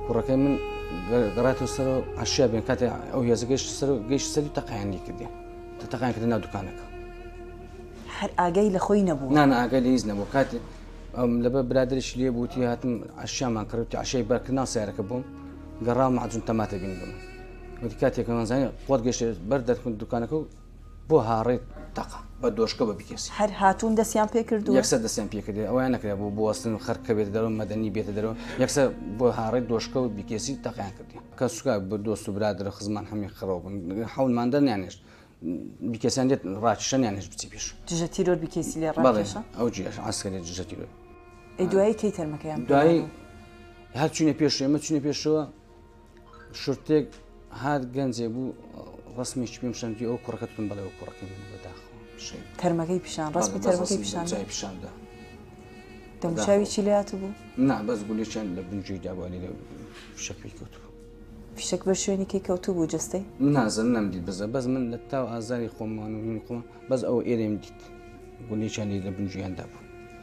کوڕەکەی من گەڕاتەوە سەرەوە عەشیا بێن کاتێ ئەو هێزە گەیشت سەری تەقایانی کردیان تەقایان کردە ناو دوکانەکە هەر ئاگای لە خۆی نەبوو نانە ئاگای لە هیچ نەبوو کاتێ لەبەر برادریش لێ بووتی هاتم عەشیامان کردوتی عەشیای بەرکردناو سیارەکە بووم گەڕام مەعجون تەماتە بینم وتی کاتێکمان زانانی قوت گەشتێ بەر دەرکەوت دوکانەکە و بۆ هاڕێ تەقا بە دۆشکە بە بیکەسی هەر هاتوون دەستیان پێ کردو یەکسەر دەستیان پێ کردێ ئەویان نەکرێ بوو بۆ وەستن خەرکە بێتە دەرەوە مەدەنی بێتە دەرەوە یەکسەر بۆ هاڕێ دۆشکە و بیکێسی تەقیان کردی کە سوکا بە دۆست و برادرە خزمان هەمی خڕەوە بوون حەولماندە نیانێشت بیکەسیان دێت ڕاکیشە نیانێش بچی پێش دژە تیرۆر بیکێسی لێ ڕاکێشە ئەو جیاش عەسکەری دژە تیرۆر ئەی دوایی کەی تەرمەکەیان دوایی هەر چوونە پێش ئێمە چوونە پێشەوە شورتێک هات گەنجێ بوو ڕسمێکی پێم شاندی ئەو کوڕەکەتون بەڵێ ئەو کوڕەکەی من بەداخەوە تەرمەکەی پیشان ڕسمی تەرمەکەی پیشاندا دەموچاوی چی لات بوو؟ نا بەس گولێکیان لە بنجوی داوانی لە فیشەکەی کەوتبوو فیشەک بە شوێنێکی کەوتو بوو جستەی؟ نازم نەمدیت بەزە بەس من لە تاو ئازاری خۆمان و هینی خۆمان بەس ئەو ئێرەم دیت گولێکیانی لە بنجویاندا بوو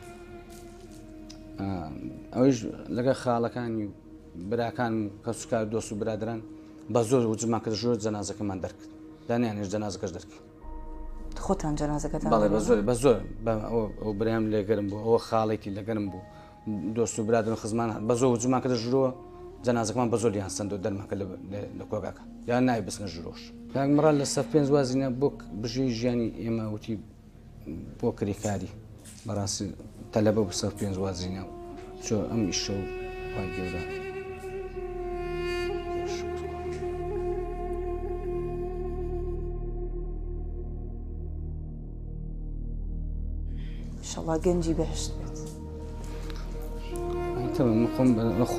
ئەویش لەگە خاڵەکانی براکان کە سوکار دۆست و برادران بە زۆر وجمان کە زۆر جەنازەکەمان دەرکرد دانیانێش جەنازەکەش دەرکرد خۆتان جەنازەکەتان بەڵێ بە زۆر ئەو بریام لێگەرم بوو ئەوە خاڵێکی لەگەرم بوو دۆست و برادرن خزمان بە زۆر وجمان کە ژرۆوە جەنازەکەمان بە زۆر یان سندۆ دەرمەکە لە کۆگاکە یان نای بچنە ژرۆش کاکمڕان لە سەف پێنج وازینە بۆ بژێ ژیانی ئێمە وتی بۆ کریکاری بەڕاستی تەلەبە بە سەف پێنج وازینە چۆ ئەم ئیشە و وای گەورە انشاءالله گەنجی بەهشت بێت تمام